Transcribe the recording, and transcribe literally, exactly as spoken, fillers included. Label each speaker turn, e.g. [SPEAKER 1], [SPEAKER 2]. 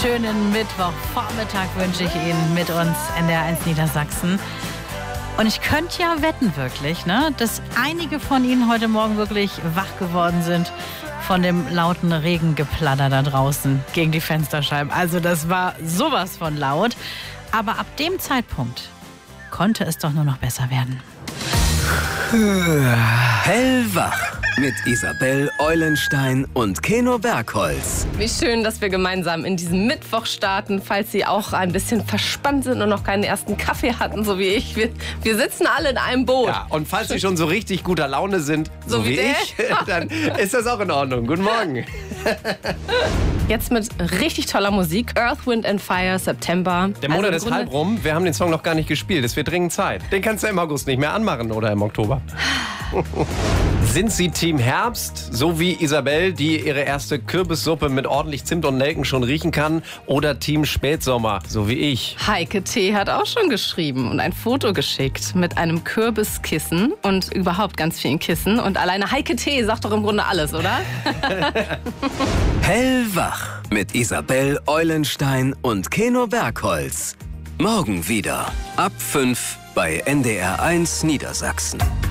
[SPEAKER 1] schönen Mittwochvormittag wünsche ich Ihnen mit uns in der eins Niedersachsen. Und ich könnte ja wetten wirklich, ne, dass einige von Ihnen heute Morgen wirklich wach geworden sind von dem lauten Regengeplatter da draußen gegen die Fensterscheiben. Also das war sowas von laut. Aber ab dem Zeitpunkt konnte es doch nur noch besser werden.
[SPEAKER 2] Hellwach mit Isabel Eulenstein und Keno Bergholz.
[SPEAKER 3] Wie schön, dass wir gemeinsam in diesen Mittwoch starten, falls Sie auch ein bisschen verspannt sind und noch keinen ersten Kaffee hatten, so wie ich. Wir, wir sitzen alle in einem Boot.
[SPEAKER 4] Ja, und falls Sie schon so richtig guter Laune sind, so, so wie, wie ich, dann ist das auch in Ordnung. Guten Morgen.
[SPEAKER 3] Jetzt mit richtig toller Musik. Earth, Wind and Fire, September.
[SPEAKER 4] Der Monat
[SPEAKER 3] also
[SPEAKER 4] ist halb rum. Wir haben den Song noch gar nicht gespielt. Es wird dringend Zeit. Den kannst du im August nicht mehr anmachen oder im Oktober. Sind Sie Team Herbst, so wie Isabel, die ihre erste Kürbissuppe mit ordentlich Zimt und Nelken schon riechen kann? Oder Team Spätsommer, so wie ich?
[SPEAKER 3] Heike T. hat auch schon geschrieben und ein Foto geschickt mit einem Kürbiskissen und überhaupt ganz vielen Kissen. Und alleine Heike T. sagt doch im Grunde alles, oder?
[SPEAKER 2] Hellwach mit Isabel Eulenstein und Keno Bergholz. Morgen wieder ab fünf bei N D R eins Niedersachsen.